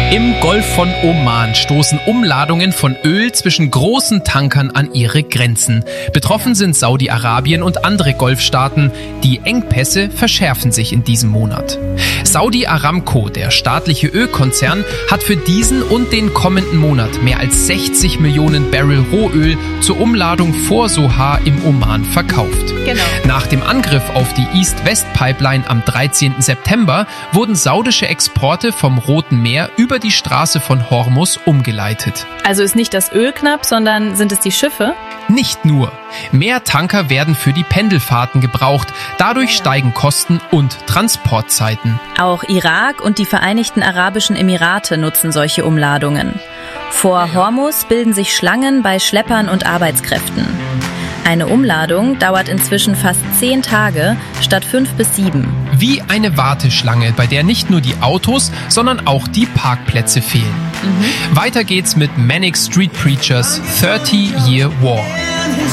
Im Golf von Oman stoßen Umladungen von Öl zwischen großen Tankern an ihre Grenzen. Betroffen sind Saudi-Arabien und andere Golfstaaten. Die Engpässe verschärfen sich in diesem Monat. Saudi Aramco, der staatliche Ölkonzern, hat für diesen und den kommenden Monat mehr als 60 Millionen Barrel Rohöl zur Umladung vor Sohar im Oman verkauft. Genau. Nach dem Angriff auf die East-West-Pipeline am 13. September wurden saudische Exporte vom Roten Meer über die Straße von Hormuz umgeleitet. Also ist nicht das Öl knapp, sondern sind es die Schiffe? Nicht nur. Mehr Tanker werden für die Pendelfahrten gebraucht. Dadurch steigen Kosten und Transportzeiten. Auch Irak und die Vereinigten Arabischen Emirate nutzen solche Umladungen. Vor Hormuz bilden sich Schlangen bei Schleppern und Arbeitskräften. Eine Umladung dauert inzwischen fast 10 Tage statt 5 bis 7. Wie eine Warteschlange, bei der nicht nur die Autos, sondern auch die Parkplätze fehlen. Weiter geht's mit Manic Street Preachers 30-Year War.